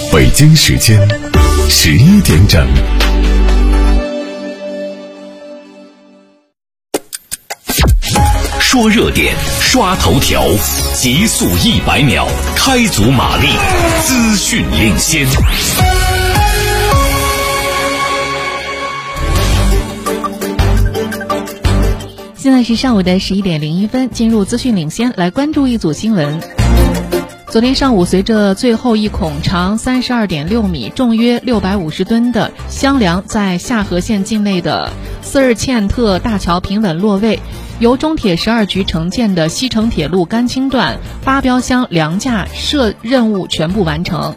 北京时间11点整。说热点，刷头条，极速100秒，开足马力，资讯领先。 现在是上午的11点01分，进入资讯领先，来关注一组新闻。昨天上午，随着最后一孔长32.6米、重约650吨的箱梁在下河县境内的斯日茜特大桥平稳落位，由中铁12局承建的西成铁路甘青段8标箱梁架设任务全部完成。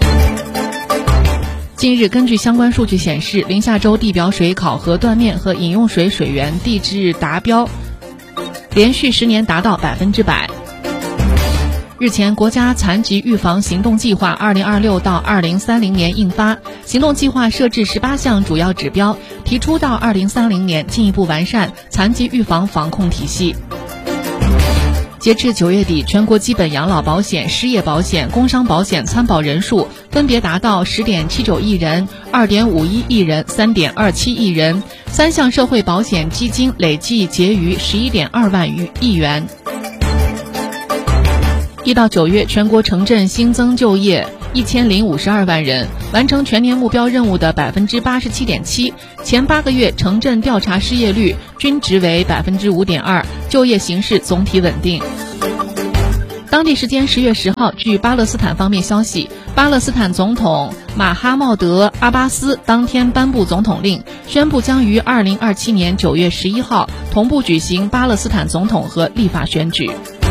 近日，根据相关数据显示，临夏州地表水考核断面和饮用水水源地质达标连续10年达到100%。日前，国家残疾预防行动计划2026到2030年印发，行动计划设置18项主要指标，提出到2030年进一步完善残疾预防防控体系。截至9月底，全国基本养老保险、失业保险、工伤保险参保人数分别达到10.79亿人、2.51亿人、3.27亿人，3项社会保险基金累计结余11.2万亿元。1到9月，全国城镇新增就业1052万人，完成全年目标任务的87.7%。前8个月城镇调查失业率均值为5.2%，就业形势总体稳定。当地时间10月10号，据巴勒斯坦方面消息，巴勒斯坦总统马哈茂德·阿巴斯当天颁布总统令，宣布将于2027年9月11号同步举行巴勒斯坦总统和立法选举。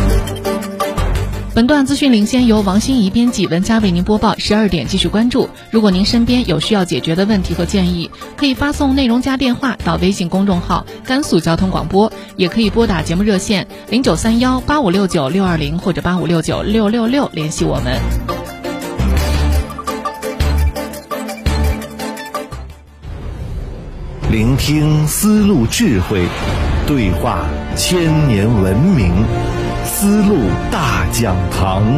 本段资讯领先由王欣怡编辑，文佳为您播报。12点继续关注。如果您身边有需要解决的问题和建议，可以发送内容加电话到微信公众号甘肃交通广播，也可以拨打节目热线09318569-620或者8569-666联系我们。 聆听丝路智慧，对话千年文明，丝路大讲堂。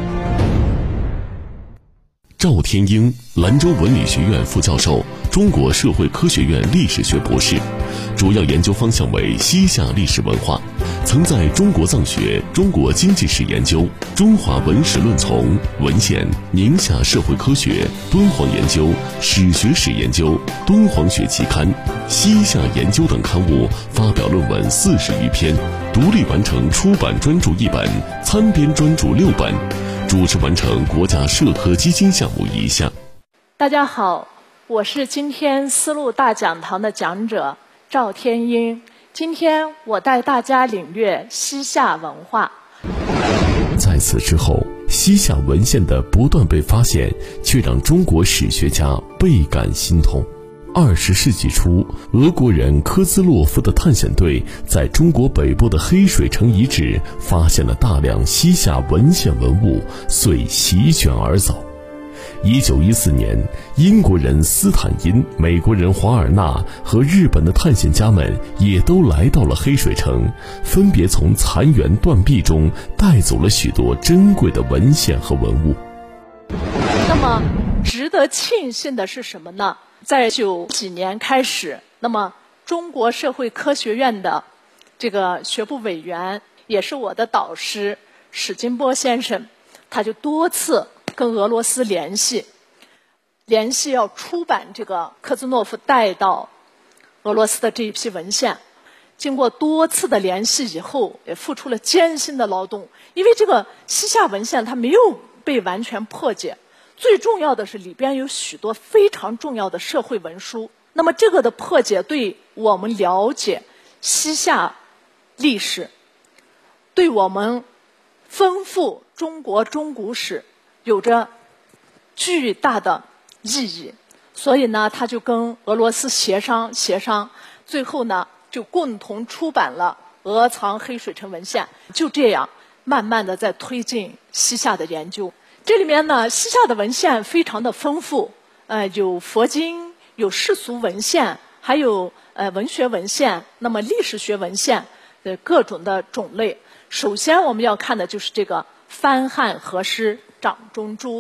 赵天鹰，兰州文理学院副教授，中国社会科学院历史学博士，主要研究方向为西夏历史文化，曾在中国藏学、中国经济史研究、中华文史论丛、文献、宁夏社会科学、敦煌研究、史学史研究、敦煌学期刊、西夏研究等刊物发表论文40余篇，独立完成出版专著1本，参编专著6本，主持完成国家社科基金项目1项。 大家好，我是今天丝路大讲堂的讲者赵天鹰。今天我带大家领略西夏文化。 在此之后，西夏文献的不断被发现，却让中国史学家倍感心痛。20世纪初，俄国人科兹洛夫的探险队在中国北部的黑水城遗址发现了大量西夏文献文物，遂席卷而走。1914年，英国人斯坦因、美国人华尔纳和日本的探险家们也都来到了黑水城，分别从残垣断壁中带走了许多珍贵的文献和文物。 那么值得庆幸的是什么呢？在90几年开始，那么中国社会科学院的这个学部委员，也是我的导师史金波先生，他就多次跟俄罗斯联系要出版这个科兹诺夫带到俄罗斯的这一批文献。经过多次的联系以后，也付出了艰辛的劳动，因为这个西夏文献它没有被完全破解，最重要的是里边有许多非常重要的社会文书。那么这个的破解对我们了解西夏历史，对我们丰富中国中古史有着巨大的意义。所以呢，他就跟俄罗斯协商，最后呢就共同出版了俄藏黑水城文献。就这样慢慢的在推进西夏的研究。这里面呢，西夏的文献非常的丰富，有佛经，有世俗文献，还有文学文献，那么历史学文献的各种的种类。首先我们要看的就是这个番汉和诗掌中珠。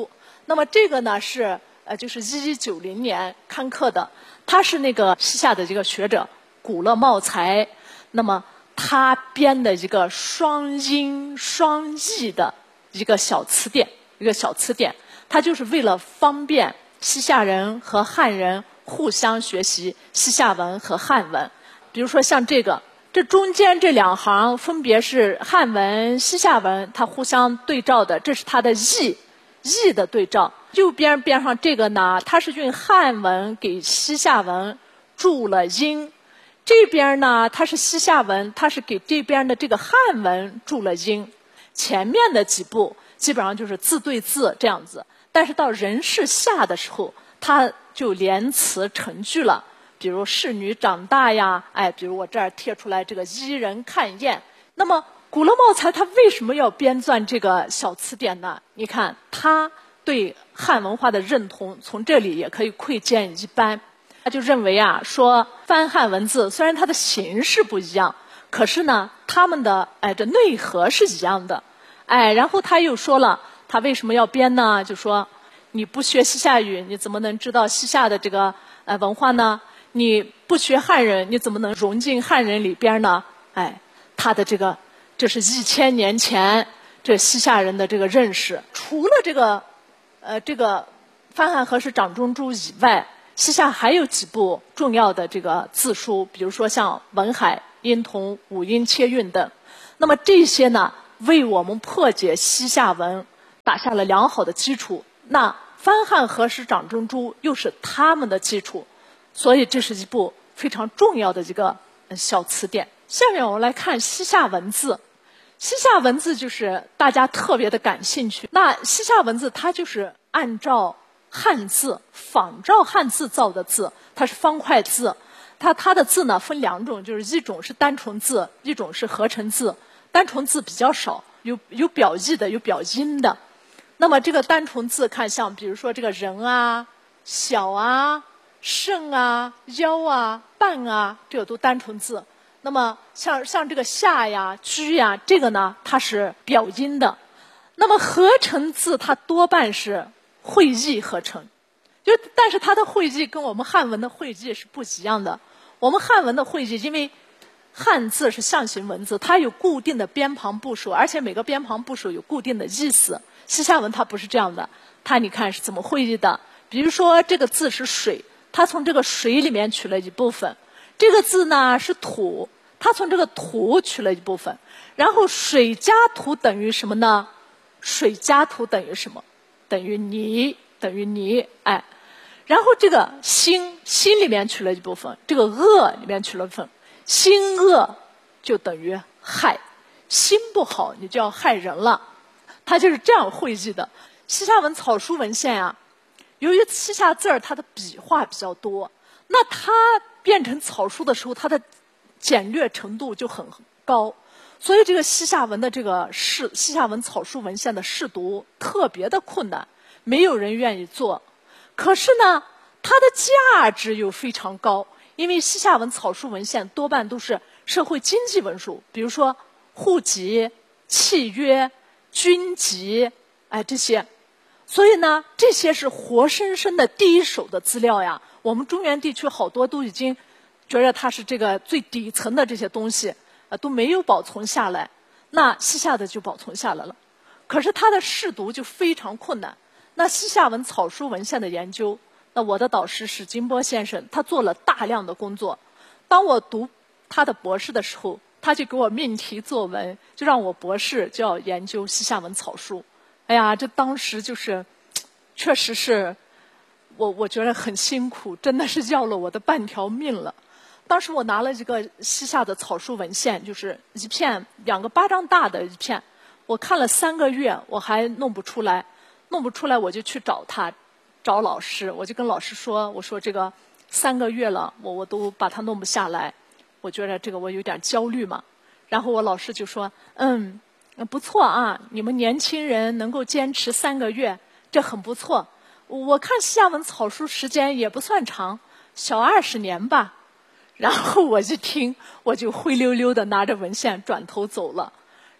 那么这个呢是就是1190年刊刻的，他是那个西夏的这个学者古勒茂才，那么他编的一个双音双义的一个小词典，他就是为了方便西夏人和汉人互相学习西夏文和汉文。比如说像这中间这2行分别是汉文、西夏文，它互相对照的，这是它的义的对照。右边上这个呢，它是用汉文给西夏文注了音，这边呢它是西夏文，它是给这边的这个汉文注了音。前面的几步基本上就是字对字这样子，但是到人是夏的时候，它就连词成句了。比如侍女长大呀，比如我这儿贴出来这个伊人看燕。那么古勒茂才他为什么要编纂这个小词典呢？你看他对汉文化的认同，从这里也可以窥见一斑。他就认为说翻汉文字虽然它的形式不一样，可是呢他们的这内核是一样的。然后他又说了，他为什么要编呢？就说你不学西夏语，你怎么能知道西夏的这个文化呢？你不学汉人，你怎么能融进汉人里边呢？他的这是1000年前这西夏人的这个认识。除了这个翻汉和氏掌中珠以外，西夏还有几部重要的这个字书，比如说像文海、音同、五音切韵等。那么这些呢，为我们破解西夏文打下了良好的基础。那翻汉和氏掌中珠又是他们的基础。所以这是一部非常重要的一个小词典。下面我们来看西夏文字。西夏文字就是大家特别的感兴趣。那西夏文字它就是按照汉字仿照汉字造的字，它是方块字。它的字呢分2种，就是一种是单纯字，一种是合成字。单纯字比较少，有表意的，有表音的。那么这个单纯字看像比如说这个人啊、小啊、圣啊、腰啊、半啊，这个都单纯字。那么像这个夏呀、居呀，这个呢它是表音的。那么合成字它多半是会意合成，但是它的会意跟我们汉文的会意是不一样的。我们汉文的会意，因为汉字是象形文字，它有固定的边旁部首，而且每个边旁部首有固定的意思。西夏文它不是这样的，它你看是怎么会意的？比如说这个字是水，它从这个水里面取了一部分。这个字呢是土，它从这个土取了一部分。然后水加土等于什么呢？水加土等于什么？等于泥，然后这个心里面取了一部分，这个恶里面取了一部分，心恶就等于害，心不好你就要害人了。它就是这样会意的。西夏文草书文献由于西夏字儿它的笔画比较多，那它变成草书的时候，它的简略程度就很高，所以这个西夏文的西夏文草书文献的试读特别的困难，没有人愿意做。可是呢，它的价值又非常高，因为西夏文草书文献多半都是社会经济文书，比如说户籍、契约、军籍，这些。所以呢，这些是活生生的第一手的资料呀。我们中原地区好多都已经觉得它是这个最底层的这些东西，都没有保存下来。那西夏的就保存下来了，可是它的试读就非常困难。那西夏文草书文献的研究，那我的导师史金波先生，他做了大量的工作。当我读他的博士的时候，他就给我命题作文，就让我博士就要研究西夏文草书。哎呀，这当时就是确实是我觉得很辛苦，真的是要了我的半条命了。当时我拿了一个西夏的草书文献，就是一片2个巴掌大的一片，我看了3个月，我还弄不出来，我就去找老师，我就跟老师说，我说这个3个月了，我都把它弄不下来，我觉得这个我有点焦虑嘛。然后我老师就说，不错啊，你们年轻人能够坚持3个月，这很不错。我看西夏文草书时间也不算长，小20年吧。然后我一听，我就灰溜溜的拿着文献转头走了。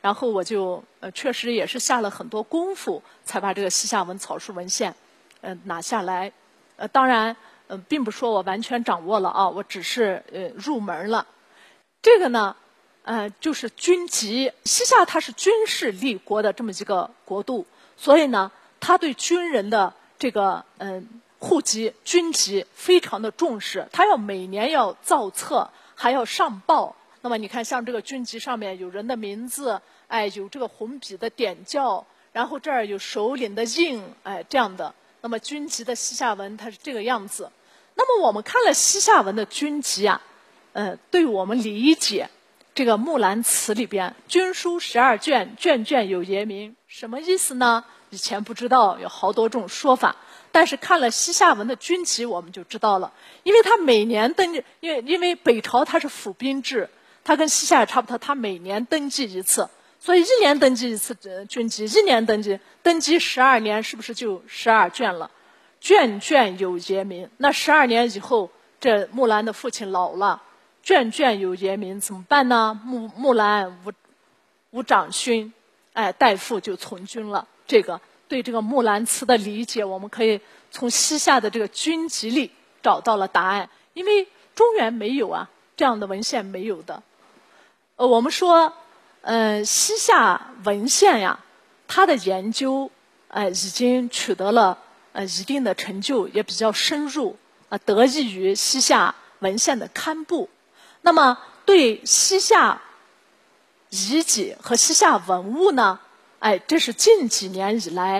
然后我就确实也是下了很多功夫，才把这个西夏文草书文献拿下来。当然并不说我完全掌握了啊，我只是入门了。这个呢就是军籍。西夏它是军事立国的这么一个国度，所以呢他对军人的这个户籍军籍非常的重视，他要每年要造册，还要上报。那么你看像这个军籍上面有人的名字，有这个红笔的点校，然后这儿有首领的印，这样的。那么军籍的西夏文它是这个样子。那么我们看了西夏文的军籍啊，对我们理解这个《木兰辞》里边军书12卷，卷卷有爷名，什么意思呢？以前不知道，有好多种说法。但是看了西夏文的军籍，我们就知道了，因为他每年登记，因为北朝它是府兵制，它跟西夏也差不多，它每年登记一次，所以1年登记一次军籍，1年登记12年，是不是就12卷了？卷卷有爷名。那12年以后，这木兰的父亲老了，卷卷有爷名怎么办呢？木兰无长勋，代父就从军了。这个对这个《木兰辞》的理解，我们可以从西夏的这个军籍里找到了答案，因为中原没有啊，这样的文献没有的。我们说，西夏文献呀，它的研究，已经取得了一定的成就，也比较深入，得益于西夏文献的刊布。那么，对西夏遗迹和西夏文物呢，这是近几年以来